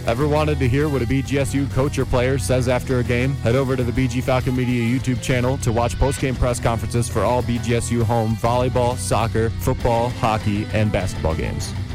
Ever wanted to hear what a BGSU coach or player says after a game? Head over to the BG Falcon Media YouTube channel to watch post-game press conferences for all BGSU home volleyball, soccer, football, hockey, and basketball games.